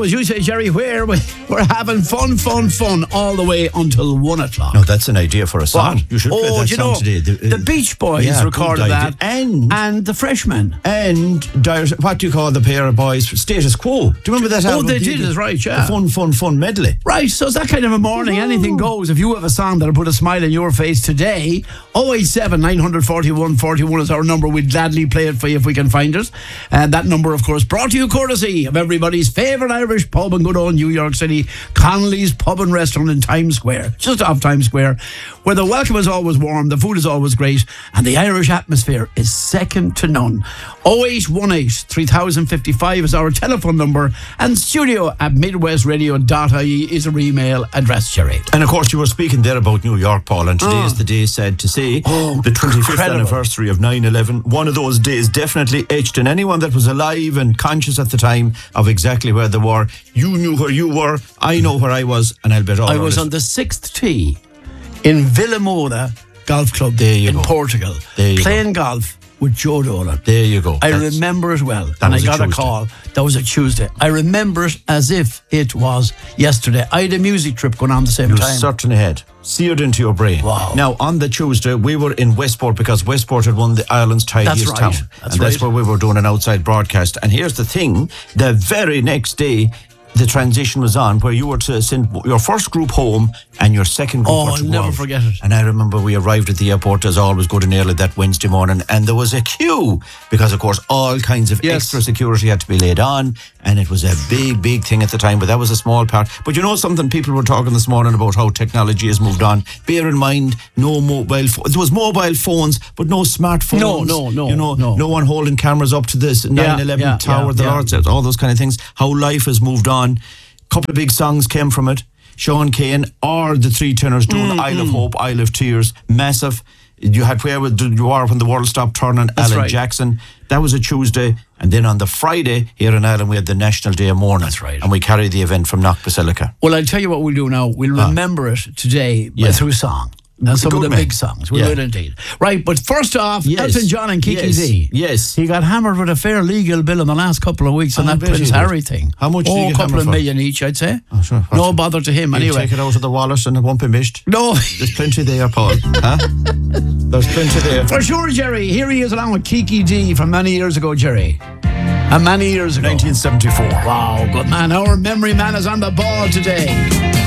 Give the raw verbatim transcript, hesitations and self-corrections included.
as you say, Jerry, where we, we're having fun, fun, fun all the way until one o'clock. No, that's an idea for a song. What? You should oh, play that you song know, today. The, the Beach Boys yeah, recorded good that. idea. And, and the Freshmen. And Dire, what do you call the pair of boys? Status Quo. Do you remember that Oh, album? they did, is right, yeah. The Fun, Fun, Fun medley. Right, so it's that kind of a morning. Anything goes. If you have a song that'll put a smile on your face today, oh eight seven, nine four one, four one is our number. We'd gladly play it for you if we can find it. And that number, of course, brought to you courtesy of everybody's favourite Irish pub in good old New York City, Connolly's Pub and Restaurant in Times Square, just off Times Square, where the welcome is always warm, the food is always great, and the Irish atmosphere is second to none. oh eight one eight, three thousand fifty-five is our telephone number, and studio at midwest radio dot I E is our email address, Jerry. And of course, you were speaking there about New York, Paul, and today Oh. is the day, sad to say, Oh, the twenty-fifth incredible. anniversary of nine eleven. One of those days definitely etched in anyone that was alive and conscious at the time of exactly where they were. You knew where you were, I know where I was, and I'll bet all I our was list- on the sixth tee in Villamoda Golf Club There you in go. Portugal, There you playing golf with Joe Dolan. There you go. I That's- remember it well. And I was a got a, Tuesday. call. That was a Tuesday. I remember it as if it was yesterday. I had a music trip going on the same You time. certainly had. Seared into your brain. Wow. Now, on the Tuesday, we were in Westport because Westport had won the Ireland's tidiest That's right. town. That's and that's right. where we were doing an outside broadcast. And here's the thing, the very next day, the transition was on where you were to send your first group home and your second group Oh, were I'll to go never out. forget it. And I remember we arrived at the airport as always good and early that Wednesday morning, and there was a queue because of course all kinds of Yes. extra security had to be laid on, and it was a big big thing at the time, but that was a small part. But you know something, people were talking this morning about how technology has moved on. Bear in mind, no mobile pho- there was mobile phones but no smartphones. No, no, no, you know no. no one holding cameras up to this nine eleven yeah, tower, yeah, the yeah. Lord said, all those kind of things, how life has moved on. Couple of big songs came from it. Sean Kane or the Three Tenors doing Mm, Isle of Hope, Isle of Tears, massive. You had Where Would You Are When the World Stopped Turning, That's Alan right. Jackson. That was a Tuesday. And then on the Friday, here in Ireland, we had the National Day of Mourning. That's right. And we carried the event from Knock Basilica. Well, I'll tell you what we'll do now. We'll remember it today by Yeah. through song. And some Good of the man. big songs. We Yeah. will indeed. Right, but first off, Yes. Elton John and Kiki Yes. Z. Yes. He got hammered with a fair legal bill in the last couple of weeks on I that bet he Prince did. Harry thing. How much did Oh, he a get couple hammered of for? million each, I'd say. Oh, sure. No bother to him, You anyway. take it out of the wallet and it won't be missed. No. There's plenty there, Paul. Huh? There's plenty there. For sure, Jerry. Here he is along with Kiki D from many years ago, Jerry. And many years ago. nineteen seventy-four. Wow, good man. Our memory man is on the ball today.